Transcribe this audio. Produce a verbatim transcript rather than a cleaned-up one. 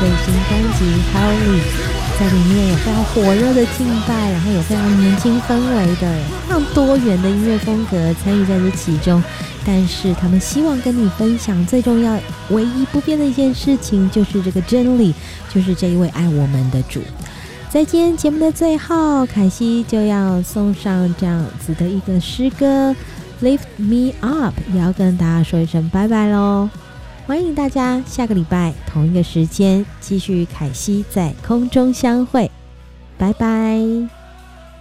最新专辑 Holy， 在里面有非常火热的敬拜，然后有非常年轻氛围的非常多元的音乐风格参与在这其中，但是他们希望跟你分享最重要唯一不变的一件事情，就是这个真理，就是这一位爱我们的主。在今天节目的最后，凯西就要送上这样子的一个诗歌 Lift Me Up， 也要跟大家说一声拜拜咯。欢迎大家下个礼拜同一个时间继续凯西在空中相会，拜拜。